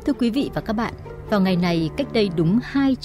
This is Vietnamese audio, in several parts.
Thưa quý vị và các bạn, vào ngày này cách đây đúng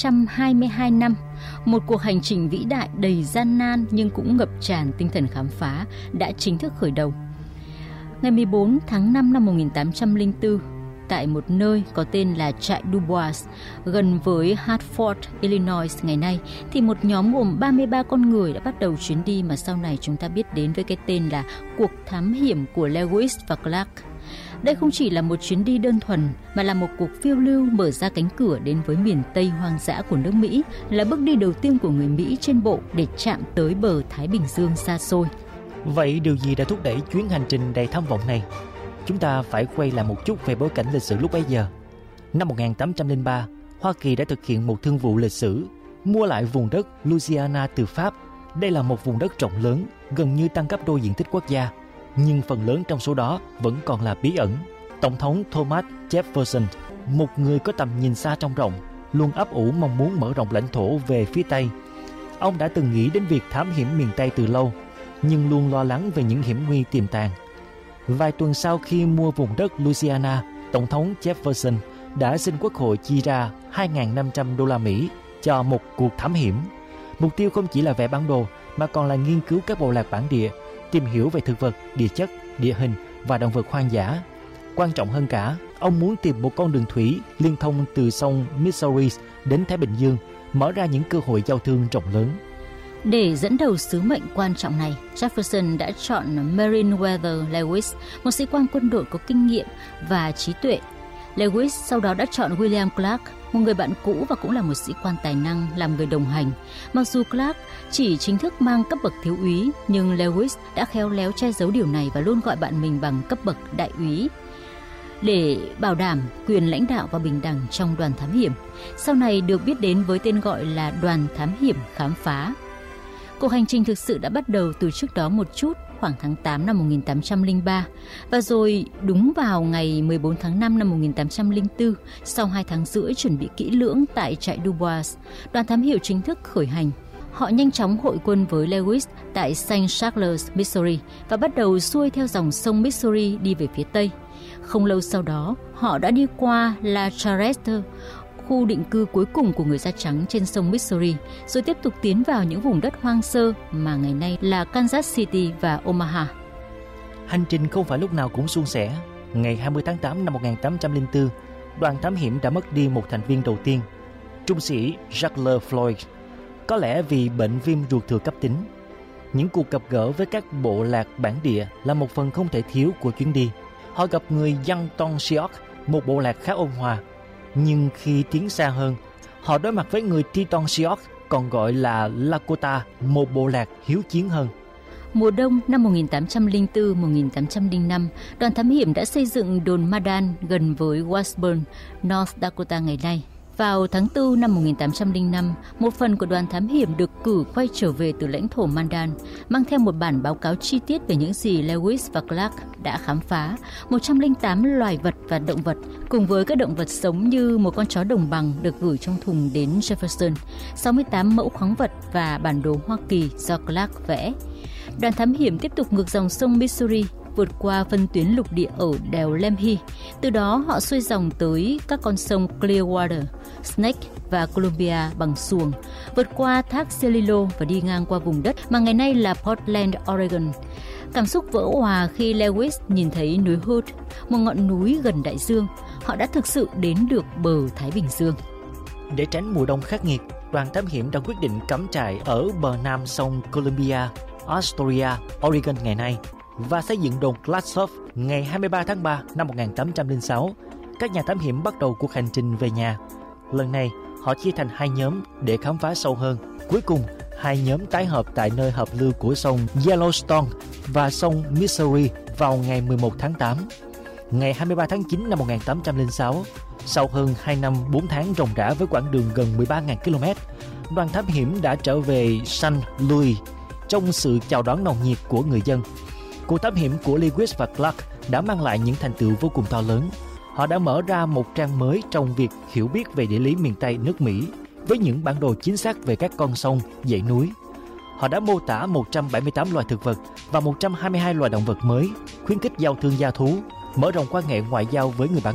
222 năm, một cuộc hành trình vĩ đại đầy gian nan nhưng cũng ngập tràn tinh thần khám phá đã chính thức khởi đầu. Ngày 14 tháng 5 năm 1804, tại một nơi có tên là trại Dubois, gần với Hartford, Illinois ngày nay, thì một nhóm gồm 33 con người đã bắt đầu chuyến đi mà sau này chúng ta biết đến với cái tên là cuộc thám hiểm của Lewis và Clark. Đây không chỉ là một chuyến đi đơn thuần mà là một cuộc phiêu lưu mở ra cánh cửa đến với miền Tây hoang dã của nước Mỹ, là bước đi đầu tiên của người Mỹ trên bộ để chạm tới bờ Thái Bình Dương xa xôi. Vậy điều gì đã thúc đẩy chuyến hành trình đầy tham vọng này? Chúng ta phải quay lại một chút về bối cảnh lịch sử lúc bấy giờ. Năm 1803, Hoa Kỳ đã thực hiện một thương vụ lịch sử, mua lại vùng đất Louisiana từ Pháp. Đây là một vùng đất rộng lớn, gần như tăng gấp đôi diện tích quốc gia, nhưng phần lớn trong số đó vẫn còn là bí ẩn. Tổng thống Thomas Jefferson, một người có tầm nhìn xa trông rộng, luôn ấp ủ mong muốn mở rộng lãnh thổ về phía Tây. Ông đã từng nghĩ đến việc thám hiểm miền Tây từ lâu, nhưng luôn lo lắng về những hiểm nguy tiềm tàng. Vài tuần sau khi mua vùng đất Louisiana, Tổng thống Jefferson đã xin Quốc hội chi ra 2.500 đô la Mỹ cho một cuộc thám hiểm. Mục tiêu không chỉ là vẽ bản đồ mà còn là nghiên cứu các bộ lạc bản địa, tìm hiểu về thực vật, địa chất, địa hình và động vật hoang dã. Quan trọng hơn cả, ông muốn tìm một con đường thủy liên thông từ sông Missouri đến Thái Bình Dương, mở ra những cơ hội giao thương rộng lớn. Để dẫn đầu sứ mệnh quan trọng này, Jefferson đã chọn Meriwether Lewis, một sĩ quan quân đội có kinh nghiệm và trí tuệ. Lewis sau đó đã chọn William Clark, một người bạn cũ và cũng là một sĩ quan tài năng, làm người đồng hành. Mặc dù Clark chỉ chính thức mang cấp bậc thiếu úy, nhưng Lewis đã khéo léo che giấu điều này và luôn gọi bạn mình bằng cấp bậc đại úy, để bảo đảm quyền lãnh đạo và bình đẳng trong đoàn thám hiểm, sau này được biết đến với tên gọi là đoàn thám hiểm khám phá. Cuộc hành trình thực sự đã bắt đầu từ trước đó một chút, khoảng tháng 8 năm 1803, và rồi đúng vào ngày 14 tháng 5 năm 1804, sau 2 tháng rưỡi chuẩn bị kỹ lưỡng tại trại Dubois, đoàn thám hiểm chính thức khởi hành. Họ nhanh chóng hội quân với Lewis tại St. Charles, Missouri và bắt đầu xuôi theo dòng sông Missouri đi về phía Tây. Không lâu sau đó, họ đã đi qua La Charrette, khu định cư cuối cùng của người da trắng trên sông Missouri, rồi tiếp tục tiến vào những vùng đất hoang sơ mà ngày nay là Kansas City và Omaha. Hành trình không phải lúc nào cũng suôn sẻ. Ngày 20 tháng 8 năm 1804, đoàn thám hiểm đã mất đi một thành viên đầu tiên, trung sĩ Jacques Floyd, có lẽ vì bệnh viêm ruột thừa cấp tính. Những cuộc gặp gỡ với các bộ lạc bản địa là một phần không thể thiếu của chuyến đi. Họ gặp người Yankton Sioux, một bộ lạc khá ôn hòa. Nhưng khi tiến xa hơn, họ đối mặt với người Teton Sioux, còn gọi là Lakota, một bộ lạc hiếu chiến hơn. Mùa đông năm 1804-1805, đoàn thám hiểm đã xây dựng đồn Madan gần với Washburn, North Dakota ngày nay. Vào tháng 4 năm 1805, một phần của đoàn thám hiểm được cử quay trở về từ lãnh thổ Mandan, mang theo một bản báo cáo chi tiết về những gì Lewis và Clark đã khám phá, 108 loài vật và động vật, cùng với các động vật sống như một con chó đồng bằng được gửi trong thùng đến Jefferson, 68 mẫu khoáng vật và bản đồ Hoa Kỳ do Clark vẽ. Đoàn thám hiểm tiếp tục ngược dòng sông Missouri, vượt qua phân tuyến lục địa ở đèo Lemhi. Từ đó họ xuôi dòng tới các con sông Clearwater, Snake và Columbia bằng xuồng, vượt qua thác Celilo và đi ngang qua vùng đất mà ngày nay là Portland, Oregon. Cảm xúc vỡ òa khi Lewis nhìn thấy núi Hood, một ngọn núi gần đại dương. Họ đã thực sự đến được bờ Thái Bình Dương. Để tránh mùa đông khắc nghiệt, đoàn thám hiểm đã quyết định cắm trại ở bờ nam sông Columbia, Astoria, Oregon ngày nay, và xây dựng đồn Clatsop. Ngày 23 tháng 3 năm 1806, các nhà thám hiểm bắt đầu cuộc hành trình về nhà. Lần này, họ chia thành 2 nhóm để khám phá sâu hơn. Cuối cùng, 2 nhóm tái hợp tại nơi hợp lưu của sông Yellowstone và sông Missouri vào ngày 11 tháng 8. Ngày 23 tháng 9 năm 1806, sau hơn 2 năm 4 tháng ròng rã với quãng đường gần 13.000 km, đoàn thám hiểm đã trở về St. Louis trong sự chào đón nồng nhiệt của người dân. Cuộc thám hiểm của Lewis và Clark đã mang lại những thành tựu vô cùng to lớn. Họ đã mở ra một trang mới trong việc hiểu biết về địa lý miền Tây nước Mỹ, với những bản đồ chính xác về các con sông, dãy núi. Họ đã mô tả 178 loài thực vật và 122 loài động vật mới, khuyến khích giao thương gia thú, mở rộng quan hệ ngoại giao với người bản